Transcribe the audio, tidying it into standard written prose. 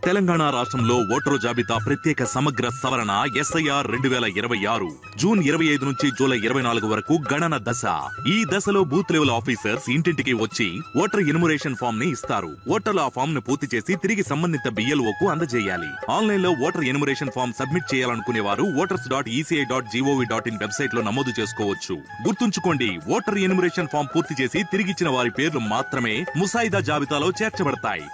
తెలంగాణ రాష్ట్రంలో ఓటరు జాబితా ప్రత్యేక సమగ్ర సవరణ SIR 2026 జూన్ 25 నుంచి జూలై 24 వరకు గణన దశ. ఈ దశలో బూత్ లెవెల్ ఆఫీసర్స్ ఇంటింటికి వచ్చి ఓటర్ ఎన్యుమరేషన్ ఫామ్ ని ఇస్తారు. ఓటర్లు ఆ ఫామ్ ను పూర్తి చేసి తిరిగి సంబంధిత BLOకు అందజేయాలి. ఆన్లైన్ లో ఓటర్ ఎన్యుమరేషన్ ఫామ్ సబ్మిట్ చేయాలనుకునే వారు voters.eci.gov.in వెబ్సైట్ లో నమోదు చేసుకోవచ్చు. గుర్తుంచుకోండి, ఓటర్ ఎన్యుమరేషన్ ఫామ్ పూర్తి చేసి తిరిగిచ్చిన వారి పేర్లు మాత్రమే ముసాయిదా జాబితాలో చేర్చబడతాయి.